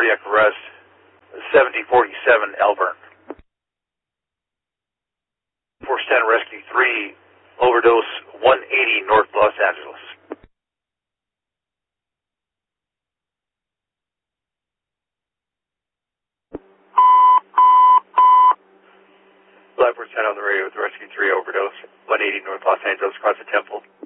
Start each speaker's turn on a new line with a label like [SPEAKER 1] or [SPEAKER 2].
[SPEAKER 1] cardiac arrest, 7047 Elburn. Force 10 Rescue 3, overdose 180 North Los Angeles. Black Force 10 on the radio with Rescue 3, overdose 180 North Los Angeles, across the Temple.